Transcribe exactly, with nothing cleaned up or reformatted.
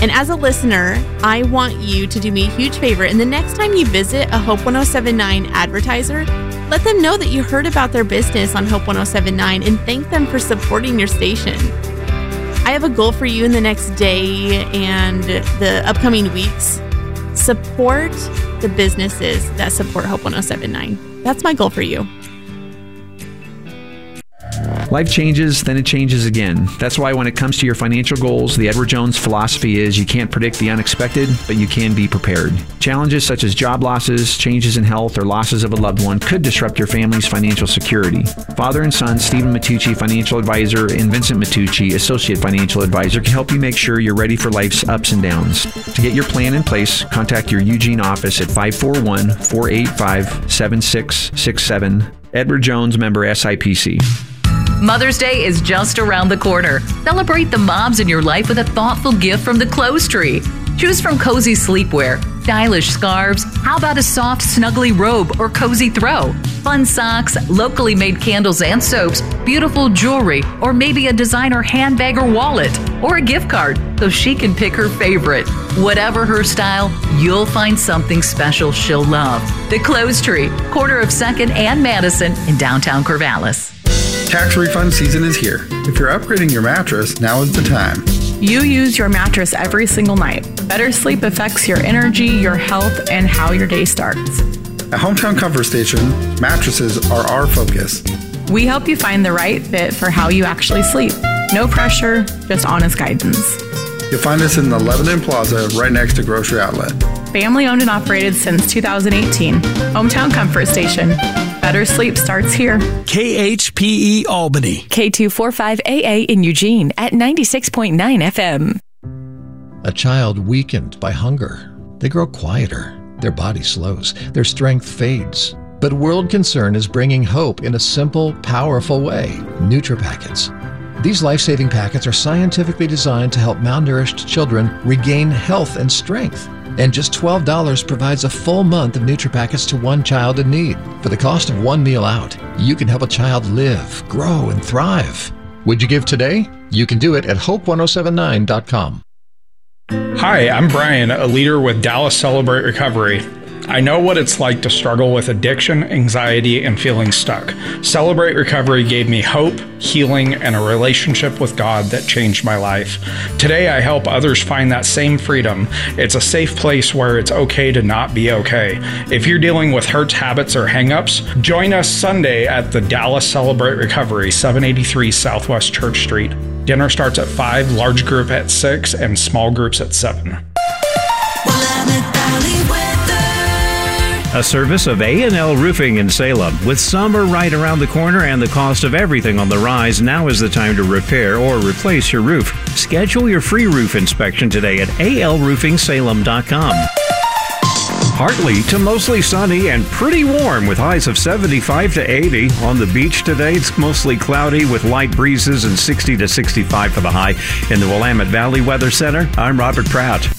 And as a listener, I want you to do me a huge favor. And the next time you visit a Hope one oh seven point nine advertiser, let them know that you heard about their business on Hope one oh seven point nine and thank them for supporting your station. I have a goal for you in the next day and the upcoming weeks. Support the businesses that support Hope one oh seven point nine. That's my goal for you. Life changes, then it changes again. That's why when it comes to your financial goals, the Edward Jones philosophy is you can't predict the unexpected, but you can be prepared. Challenges such as job losses, changes in health, or losses of a loved one could disrupt your family's financial security. Father and son, Stephen Matucci, financial advisor, and Vincent Matucci, associate financial advisor, can help you make sure you're ready for life's ups and downs. To get your plan in place, contact your Eugene office at five four one, four eight five, seven six six seven. Edward Jones, member S I P C. Mother's Day is just around the corner. Celebrate the moms in your life with a thoughtful gift from the Clothes Tree. Choose from cozy sleepwear, stylish scarves, how about a soft, snuggly robe or cozy throw, fun socks, locally made candles and soaps, beautiful jewelry, or maybe a designer handbag or wallet, or a gift card so she can pick her favorite. Whatever her style, you'll find something special she'll love. The Clothes Tree, corner of second and Madison in downtown Corvallis. Tax refund season is here. If you're upgrading your mattress, now is the time. You use your mattress every single night. Better sleep affects your energy, your health, and how your day starts. At Hometown Comfort Station, mattresses are our focus. We help you find the right fit for how you actually sleep. No pressure, just honest guidance. You'll find us in the Lebanon Plaza right next to Grocery Outlet. Family owned and operated since two thousand eighteen. Hometown Comfort Station. Better sleep starts here. K H P E Albany. K two forty-five A A in Eugene at ninety-six point nine F M. A child weakened by hunger. They grow quieter. Their body slows. Their strength fades. But World Concern is bringing hope in a simple, powerful way. NutriPackets. These life-saving packets are scientifically designed to help malnourished children regain health and strength. And just twelve dollars provides a full month of NutriPackets to one child in need. For the cost of one meal out, you can help a child live, grow, and thrive. Would you give today? You can do it at hope one oh seven nine dot com. Hi, I'm Brian, a leader with Dallas Celebrate Recovery. I know what it's like to struggle with addiction, anxiety, and feeling stuck. Celebrate Recovery gave me hope, healing, and a relationship with God that changed my life. Today, I help others find that same freedom. It's a safe place where it's okay to not be okay. If you're dealing with hurts, habits, or hang-ups, join us Sunday at the Dallas Celebrate Recovery, seven eighty-three Southwest Church Street. Dinner starts at five, large group at six, and small groups at seven. A service of A and L Roofing in Salem. With summer right around the corner and the cost of everything on the rise, now is the time to repair or replace your roof. Schedule your free roof inspection today at A L roofing salem dot com. Partly to mostly sunny and pretty warm with highs of seventy-five to eighty. On the beach today, it's mostly cloudy with light breezes and sixty to sixty-five for the high. In the Willamette Valley Weather Center, I'm Robert Pratt.